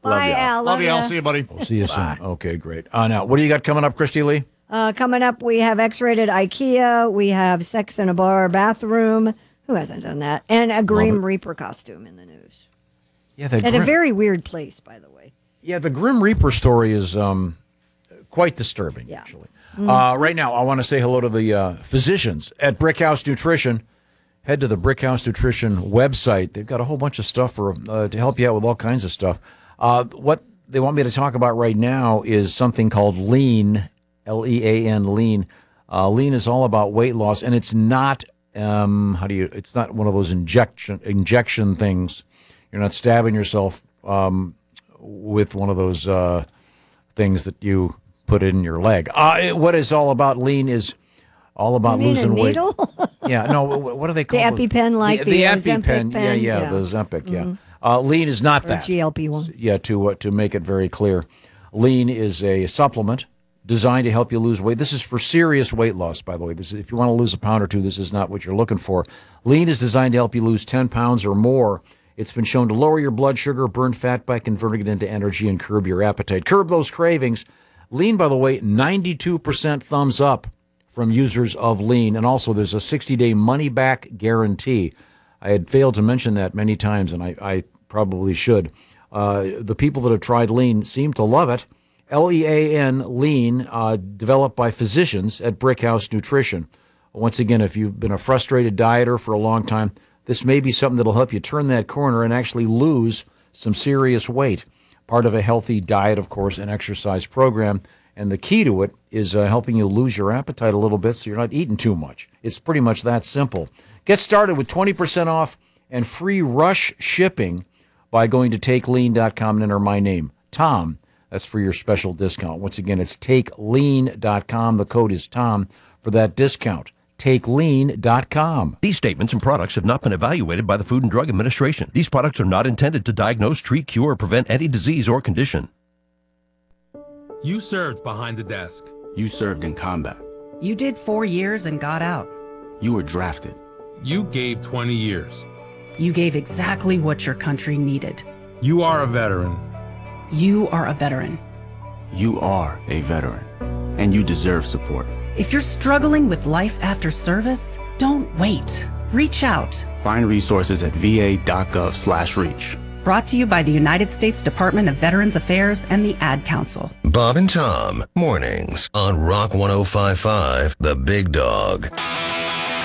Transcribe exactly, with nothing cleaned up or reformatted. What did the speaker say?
Bye, Al. Love you, ya. Al. See you, buddy. We'll see you soon. Okay, great. Uh, now, what do you got coming up, Christy Lee? Uh, coming up, we have X-rated IKEA. We have Sex in a Bar bathroom. Who hasn't done that? And a Grim Reaper costume in the news. Yeah, the At Grim, a very weird place, by the way. yeah, the Grim Reaper story is um, quite disturbing, Yeah. actually. Uh, right now, I want to say hello to the uh, physicians at Brickhouse Nutrition. Head to the Brickhouse Nutrition website. They've got a whole bunch of stuff for uh, to help you out with all kinds of stuff. Uh, what they want me to talk about right now is something called Lean, L E A N, Lean. Uh, lean is all about weight loss, and it's not, um, how do you, it's not one of those injection injection things. You're not stabbing yourself um, with one of those uh, things that you put in your leg. Uh, it, what is all about Lean is all about You mean losing a weight. needle? Yeah, no, what do they call The it? EpiPen, like the Ozempic EpiPen. Yeah, pen? yeah, Yeah. the Ozempic, yeah. Uh, lean is not Or that. G L P one. Yeah, to uh, to make it very clear. Lean is a supplement designed to help you lose weight. This is for serious weight loss, by the way. This is, if you want to lose a pound or two, this is not what you're looking for. Lean is designed to help you lose ten pounds or more. It's been shown to lower your blood sugar, burn fat by converting it into energy, and curb your appetite. Curb those cravings. Lean, by the way, ninety-two percent thumbs up from users of Lean. And also, there's a sixty-day money-back guarantee. I had failed to mention that many times, and I, I probably should. Uh, the people that have tried Lean seem to love it. L E A N, Lean, uh, developed by physicians at Brickhouse Nutrition. Once again, if you've been a frustrated dieter for a long time, this may be something that'll help you turn that corner and actually lose some serious weight. Part of a healthy diet, of course, and exercise program. And the key to it is uh, helping you lose your appetite a little bit so you're not eating too much. It's pretty much that simple. Get started with twenty percent off and free rush shipping by going to take lean dot com and enter my name, Tom. That's for your special discount. Once again, it's take lean dot com. The code is Tom for that discount. take lean dot com. These statements and products have not been evaluated by the Food and Drug Administration. These products are not intended to diagnose, treat, cure, or prevent any disease or condition. You served behind the desk. You served in combat. You did four years and got out. You were drafted. You gave twenty years. You gave exactly what your country needed. You are a veteran. You are a veteran. You are a veteran, and you deserve support. If you're struggling with life after service, don't wait. Reach out. Find resources at v a dot gov slash reach. Brought to you by the United States Department of Veterans Affairs and the Ad Council. Bob and Tom, mornings on Rock one oh five point five, The Big Dog.